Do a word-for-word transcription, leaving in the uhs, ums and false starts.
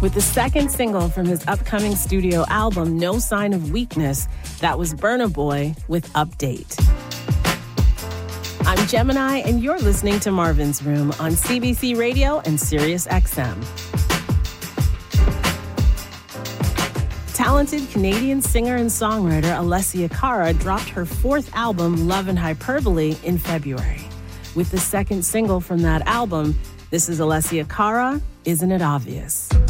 With the second single from his upcoming studio album, No Sign of Weakness, that was Burna Boy with Update. I'm Gemini, and you're listening to Marvin's Room on C B C Radio and Sirius X M. Talented Canadian singer and songwriter Alessia Cara dropped her fourth album, Love and Hyperbole, in February. With the second single from that album, this is Alessia Cara, Isn't It Obvious?